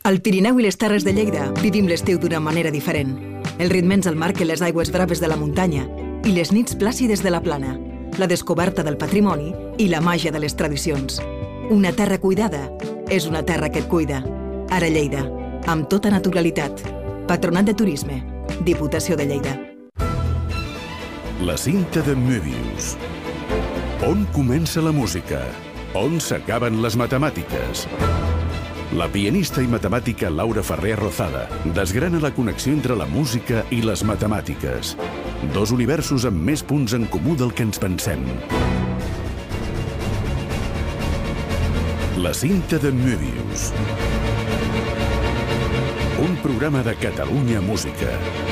Al Pirineu i les Terres de Lleida vivim l'estiu d'una manera diferent. El ritme ens el marquen les aigües braves de la muntanya i les nits plàcides de la plana, la descoberta del patrimoni i la màgia de les tradicions. Una terra cuidada és una terra que et cuida. Ara Lleida, amb tota naturalitat. Patronat de Turisme, Diputació de Lleida. La cinta de Möbius. On comença la música? On s'acaben les matemàtiques? La pianista i matemàtica Laura Ferrer Rozada desgrana la connexió entre la música i les matemàtiques. Dos universos amb més punts en comú del que ens pensem. La cinta de Möbius. Un programa de Catalunya Música.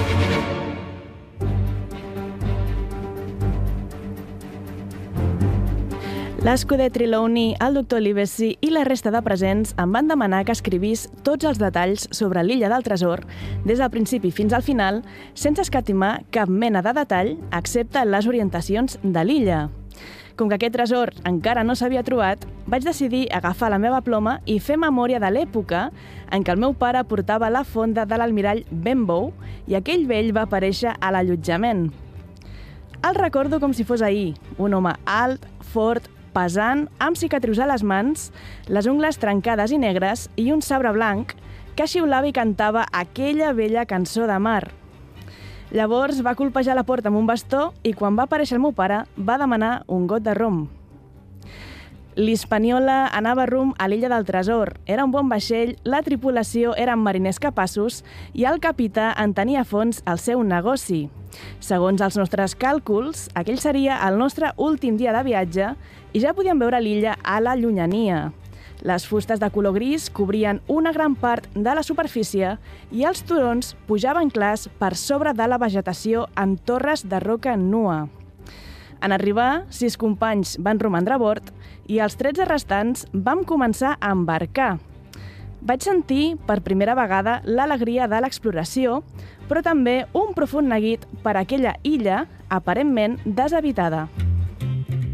L'Escuder Trelawney, el doctor Livesey i la resta de presents em van demanar que escrivís tots els detalls sobre l'Illa del Tresor, des del principi fins al final, sense escatimar cap mena de detall, excepte les orientacions de l'illa. Com que aquest tresor encara no s'havia trobat, vaig decidir agafar la meva ploma i fer memòria de l'època en què el meu pare portava la fonda de l'almirall Benbow i aquell vell va aparèixer a l'allotjament. El recordo com si fos ahir, un home alt, fort, pesant, amb cicatrius a les mans, les ungles trencades i negres i un sabre blanc que xiulava i cantava aquella vella cançó de mar. Llavors va colpejar la porta amb un bastó i quan va aparèixer el meu pare va demanar un got de rom. L'Hispaniola anava rumb a l'Illa del Tresor. Era un bon vaixell, la tripulació eren mariners capaços i el capità en tenia a fons el seu negoci. Segons els nostres càlculs, aquell seria el nostre últim dia de viatge i ja podíem veure l'illa a la llunyania. Les fustes de color gris cobrien una gran part de la superfície i els turons pujaven clars per sobre de la vegetació en torres de roca nua. En arribar, 6 companys van romandre a bord i els 13 restants vam començar a embarcar. Vaig sentir per primera vegada l'alegria de l'exploració, però també un profund neguit per aquella illa aparentment deshabitada.